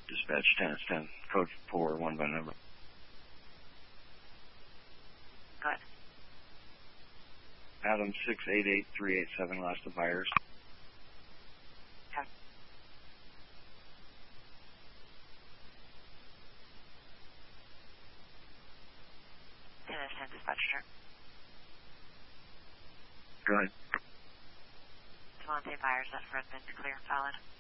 Dispatch 10-10, code 4, 1 by number. Good. Adam 688387, last of Myers. Okay. 10-10, dispatcher. Go ahead. Devontae Myers, that's Redmond, clear and valid.